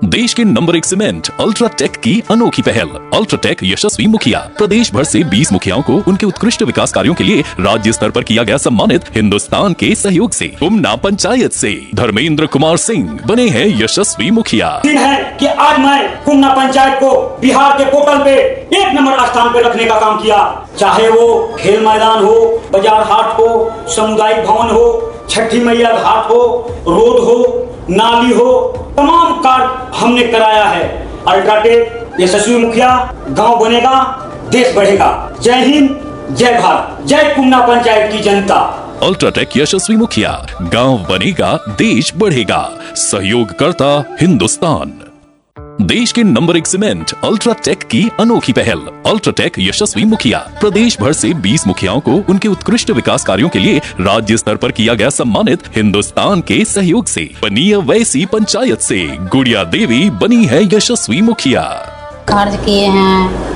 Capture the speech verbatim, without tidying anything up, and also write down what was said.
देश के नंबर एक सीमेंट अल्ट्राटेक की अनोखी पहल। अल्ट्राटेक यशस्वी मुखिया प्रदेश भर से बीस मुखियाओं को उनके उत्कृष्ट विकास कार्यों के लिए राज्य स्तर पर किया गया सम्मानित। हिंदुस्तान के सहयोग से कुमना पंचायत से धर्मेंद्र कुमार सिंह बने हैं यशस्वी मुखिया। दिन है कि आज मैं कुमना पंचायत को बिहार के पोर्टल पे एक नंबर स्थान पे रखने का काम किया। चाहे वो खेल मैदान हो, बाजार हाट हो, सामुदायिक भवन हो, छठी मैया घाट हो, रोड हो, नाली हो, तमाम कार्य हमने कराया है। अल्ट्राटेक यशस्वी मुखिया, गांव बनेगा देश बढ़ेगा। जय हिंद, जय भारत, जय कुमना पंचायत की जनता। अल्ट्राटेक यशस्वी मुखिया, गांव बनेगा देश बढ़ेगा, सहयोगकर्ता हिंदुस्तान। देश के नंबर एक सीमेंट अल्ट्राटेक की अनोखी पहल। अल्ट्राटेक यशस्वी मुखिया प्रदेश भर से बीस मुखियाओं को उनके उत्कृष्ट विकास कार्यों के लिए राज्य स्तर पर किया गया सम्मानित। हिंदुस्तान के सहयोग से बनी वैसी पंचायत से गुड़िया देवी बनी है यशस्वी मुखिया। कार्य किए हैं